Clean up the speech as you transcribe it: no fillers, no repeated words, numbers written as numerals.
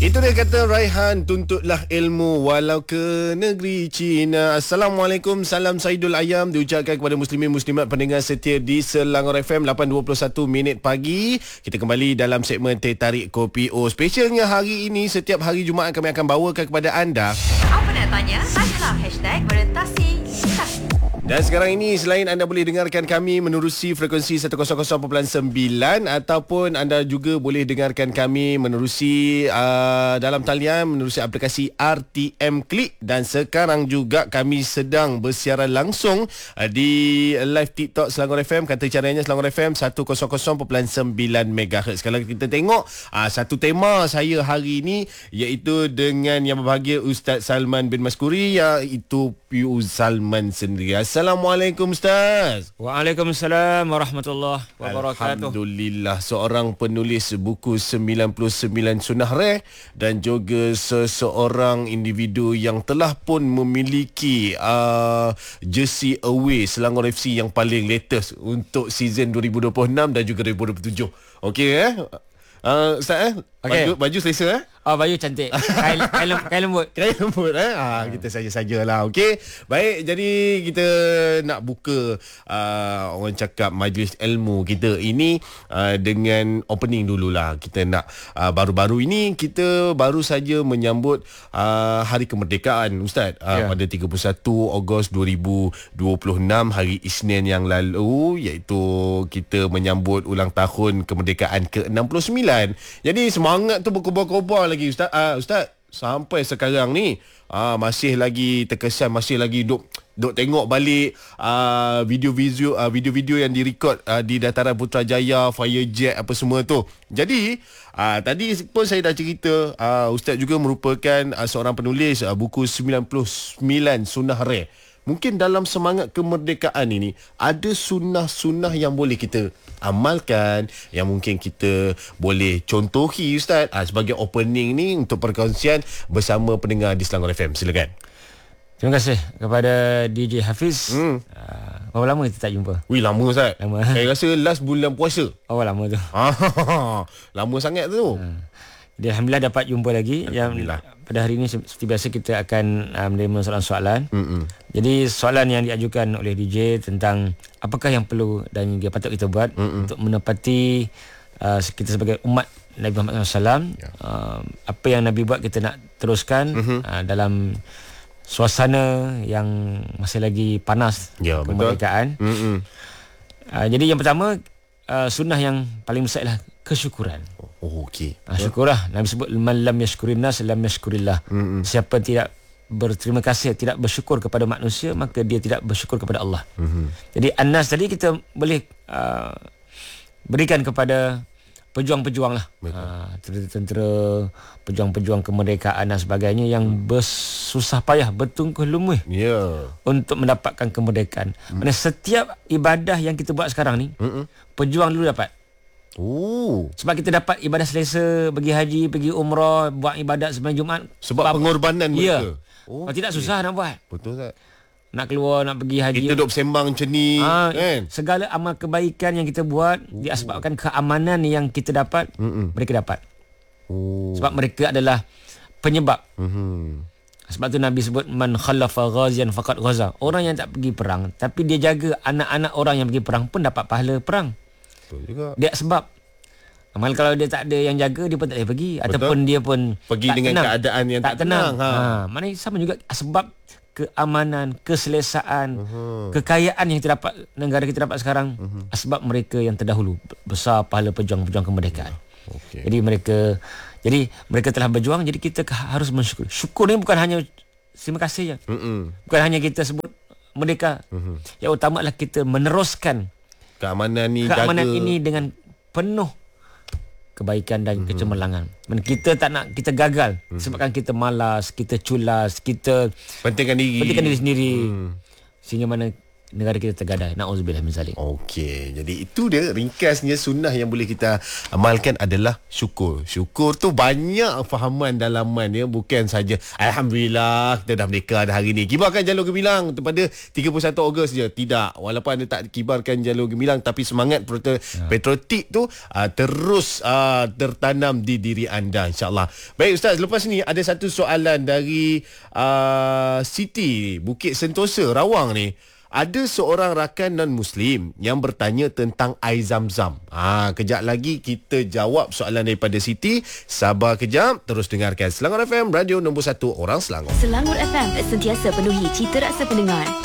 Itu dia kata Raihan, tuntutlah ilmu walau ke negeri China. Assalamualaikum, salam Saidul Ayam diucapkan kepada muslimin muslimat pendengar setia di Selangor FM 8.21 minit pagi. Kita kembali dalam segmen Teh Tarik Kopi O. Specialnya hari ini, setiap hari Jumaat kami akan bawakan kepada anda. Apa nak tanya? Tanyalah #Orientasi Stasi. Dan sekarang ini, selain anda boleh dengarkan kami menerusi frekuensi 100.9 ataupun anda juga boleh dengarkan kami menerusi dalam talian menerusi aplikasi RTM Klik. Dan sekarang juga kami sedang bersiaran langsung di live TikTok Selangor FM. Kata caranya Selangor FM 100.9 MHz. Kalau kita tengok satu tema saya hari ini, iaitu dengan yang berbahagia Ustaz Salman bin Maskuri, iaitu Piu Salman sendiri. Assalamualaikum Ustaz. Waalaikumsalam warahmatullahi wabarakatuh. Alhamdulillah, seorang penulis buku 99 Sunnah Rare dan juga seseorang individu yang telah pun memiliki jersey away Selangor FC yang paling latest untuk season 2026 dan juga 2027. Okey Ustaz Okay. Baju selesa Baju cantik. Kain lembut. Kain lembut kita saja-sajalah. Okey. Baik, jadi kita nak buka orang cakap majlis ilmu kita ini dengan opening dululah. Kita nak baru-baru ini kita baru saja menyambut Hari Kemerdekaan Ustaz, pada 31 Ogos 2026, hari Isnin yang lalu, iaitu kita menyambut ulang tahun kemerdekaan ke-69. Jadi semangat tu berkobar-kobar lagi Ustaz. Sampai sekarang ni masih lagi terkesan, masih lagi duk tengok balik video-video yang direkod di Dataran Putrajaya, Firejet apa semua tu. Jadi tadi pun saya dah cerita, Ustaz juga merupakan seorang penulis buku 99 Sunnah Rare. Mungkin dalam semangat kemerdekaan ini ada sunnah-sunnah yang boleh kita amalkan, yang mungkin kita boleh contohi Ustaz sebagai opening ni untuk perkongsian bersama pendengar di Selangor FM. Silakan. Terima kasih kepada DJ Hafiz. Berapa lama kita tak jumpa? Wih, lama Ustaz. Lama. Saya rasa last bulan puasa. Lama tu. Lama sangat tu. Jadi Alhamdulillah dapat jumpa lagi. Alhamdulillah. Pada hari ini seperti biasa kita akan menerima soalan-soalan. Jadi soalan yang diajukan oleh DJ tentang apakah yang perlu dan yang patut kita buat untuk menepati kita sebagai umat Nabi Muhammad SAW. Apa yang Nabi buat kita nak teruskan dalam suasana yang masih lagi panas kemerdekaan. Jadi yang pertama, sunnah yang paling besar ialah kesyukuran. Okey. Syukurlah. Nabi sebut man lam yashkurin nas lam yashkurillah. Siapa tidak berterima kasih, tidak bersyukur kepada manusia, maka dia tidak bersyukur kepada Allah. Jadi an-nas tadi kita boleh berikan kepada pejuang-pejuang lah, tentera, pejuang-pejuang kemerdekaan dan sebagainya yang bersusah payah, bertungkuh lumuh untuk mendapatkan kemerdekaan. Maksudnya setiap ibadah yang kita buat sekarang ni, pejuang dulu dapat. Sebab kita dapat ibadah selesa, pergi haji, pergi umrah, buat ibadat sembahyang Jumaat. Sebab pengorbanan mereka. Kalau tidak susah nak buat. Betul Ustaz. Nak keluar, nak pergi haji. Kita duduk sembang macam ni kan. Segala amal kebaikan yang kita buat disebabkan keamanan yang kita dapat, mereka dapat. Sebab mereka adalah penyebab. Sebab tu Nabi sebut man khalafa ghazian faqad ghaza. Orang yang tak pergi perang tapi dia jaga anak-anak orang yang pergi perang pun dapat pahala perang. Betul juga. Dia sebab amal kalau dia tak ada yang jaga, dia pun tak boleh pergi. Betul. Ataupun dia pun pergi dengan tenang, keadaan yang tak tenang. Maknanya sama juga sebab keamanan, keselesaan, kekayaan yang kita dapat, negara kita dapat sekarang, sebab mereka yang terdahulu besar pahala pejuang-pejuang kemerdekaan. Jadi mereka telah berjuang, jadi kita harus mensyukur. Syukur ni bukan hanya terima kasih je. Bukan hanya kita sebut merdeka. Yang utama adalah kita meneruskan keamanan ini dengan penuh kebaikan dan kecemerlangan. Kita tak nak kita gagal sebabkan kita malas, kita culas, kita pentingkan diri sendiri. Sehingga mana negara kita tergadai. Na'udzubillah min zalik. Okey, jadi itu dia ringkasnya sunnah yang boleh kita amalkan adalah syukur. Syukur tu banyak fahaman dalaman ya, bukan saja alhamdulillah kita dah merdeka dah hari ni. Kibarkan jalur gemilang pada 31 Ogos je. Tidak, walaupun anda tak kibarkan jalur gemilang, tapi semangat patriotik tu terus tertanam di diri anda, insya-Allah. Baik Ustaz, lepas ni ada satu soalan dari Siti Bukit Sentosa, Rawang ni. Ada seorang rakan non-Muslim yang bertanya tentang air Zam-Zam. Kejap lagi kita jawab soalan daripada Siti. Sabar kejap, terus dengarkan Selangor FM, radio nombor 1 orang Selangor. Selangor FM sentiasa penuhi cita rasa pendengar.